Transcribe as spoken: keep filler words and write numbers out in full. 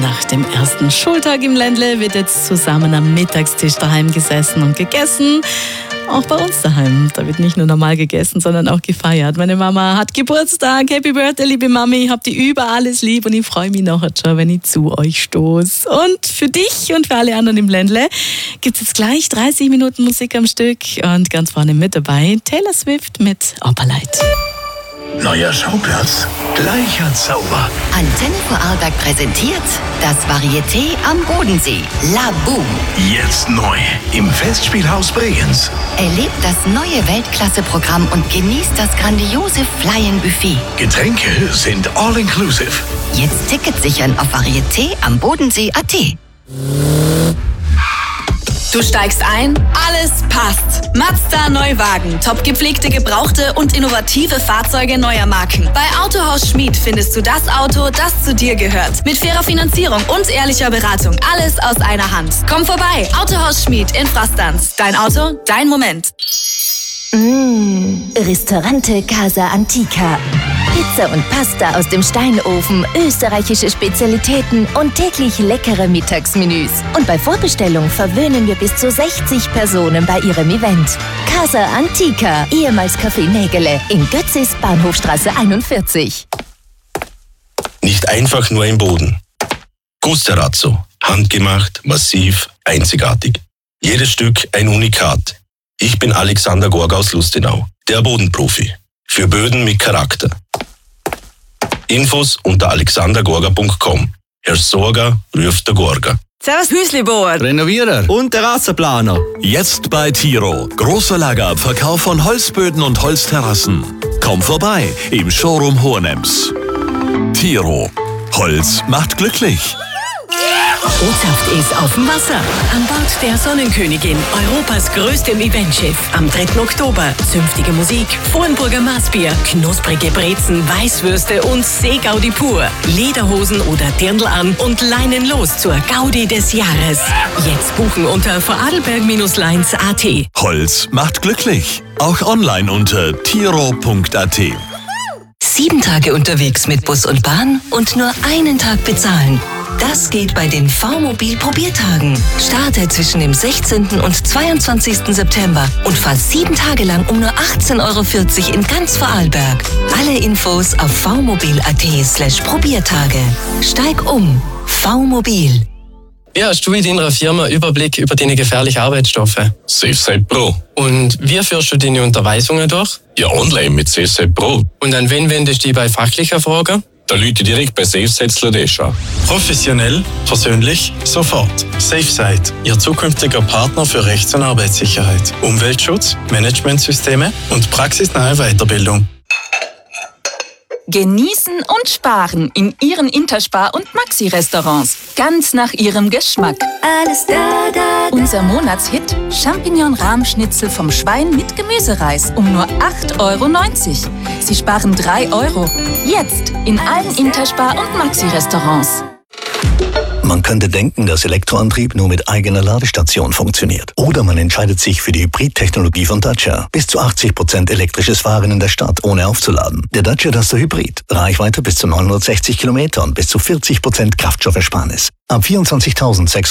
Nach dem ersten Schultag im Ländle wird jetzt zusammen am Mittagstisch daheim gesessen und gegessen. Auch bei uns daheim. Da wird nicht nur normal gegessen, sondern auch gefeiert. Meine Mama hat Geburtstag. Happy Birthday, liebe Mami. Ich hab die über alles lieb und ich freue mich nachher schon, wenn ich zu euch stoße. Und für dich und für alle anderen im Ländle gibt's jetzt gleich dreißig Minuten Musik am Stück. Und ganz vorne mit dabei Taylor Swift mit Opalite. Neuer Schauplatz, gleicher Zauber. Antenne Vorarlberg präsentiert das Varieté am Bodensee. La Boom. Jetzt neu im Festspielhaus Bregenz. Erlebt das neue Weltklasse-Programm und genießt das grandiose Fly-In-Buffet. Getränke sind all-inclusive. Jetzt Tickets sichern auf varieté am Bodensee punkt at. Du steigst ein, alles passt. Mazda Neuwagen, top gepflegte Gebrauchte und innovative Fahrzeuge neuer Marken. Bei Autohaus Schmid findest du das Auto, das zu dir gehört. Mit fairer Finanzierung und ehrlicher Beratung. Alles aus einer Hand. Komm vorbei, Autohaus Schmid in Frastanz. Dein Auto, dein Moment. Mmh, Ristorante Casa Antica. Pizza und Pasta aus dem Steinofen, österreichische Spezialitäten und täglich leckere Mittagsmenüs. Und bei Vorbestellung verwöhnen wir bis zu sechzig Personen bei ihrem Event. Casa Antica, ehemals Café Nägele in Götzis, Bahnhofstraße einundvierzig. Nicht einfach nur im Boden. Gusterazzo. Handgemacht, massiv, einzigartig. Jedes Stück ein Unikat. Ich bin Alexander Gorga aus Lustenau, der Bodenprofi. Für Böden mit Charakter. Infos unter alexander gorga punkt com. Herr Sorga ruft der Gorga. Servus Hüslibauer, Renovierer und Terrassenplaner. Jetzt bei Tiro. Großer Lagerabverkauf von Holzböden und Holzterrassen. Komm vorbei im Showroom Hohenems. Tiro. Holz macht glücklich. Botschafft ist auf dem Wasser. An Bord der Sonnenkönigin, Europas größtem Eventschiff. Am dritten Oktober. Zünftige Musik, Vornburger Maßbier, knusprige Brezen, Weißwürste und Seegaudi pur. Lederhosen oder Dirndl an und Leinen los zur Gaudi des Jahres. Jetzt buchen unter vorarlberg Lines punkt at. Holz macht glücklich. Auch online unter tiro punkt at. Sieben Tage unterwegs mit Bus und Bahn und nur einen Tag bezahlen. Das geht bei den V-Mobil Probiertagen. Starte zwischen dem sechzehnten und zweiundzwanzigsten September und fahr sieben Tage lang um nur achtzehn Euro vierzig in ganz Vorarlberg. Alle Infos auf vmobil punkt at slash Probiertage. Steig um. V-Mobil. Wie hast du in deiner Firma Überblick über deine gefährlichen Arbeitsstoffe? SafeSite Pro. Und wie führst du deine Unterweisungen durch? Ja, online mit SafeSite Pro. Und an wen wendest du dich bei fachlicher Frage? Da Leute direkt bei SafeSite an. Professionell, persönlich, sofort. SafeSite, Ihr zukünftiger Partner für Rechts- und Arbeitssicherheit, Umweltschutz, Managementsysteme und praxisnahe Weiterbildung. Genießen und sparen in Ihren Interspar- und Maxi-Restaurants. Ganz nach Ihrem Geschmack. Alles da, da, da. Unser Monatshit Champignon-Rahmschnitzel vom Schwein mit Gemüsereis um nur acht Euro neunzig. Sie sparen drei Euro. Jetzt in allen Interspar- und Maxi-Restaurants. Man könnte denken, dass Elektroantrieb nur mit eigener Ladestation funktioniert. Oder man entscheidet sich für die Hybrid-Technologie von Dacia. Bis zu achtzig Prozent elektrisches Fahren in der Stadt, ohne aufzuladen. Der Dacia Duster Hybrid. Reichweite bis zu neunhundertsechzig Kilometer und bis zu vierzig Prozent Kraftstoffersparnis. Ab vierundzwanzigtausendsechshundert